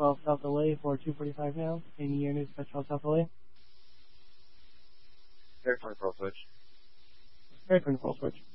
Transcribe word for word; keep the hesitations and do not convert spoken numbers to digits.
twelve South L A for two forty-five now. Any air news by twelve South L A? Air twenty-four switch. Air twenty-four switch.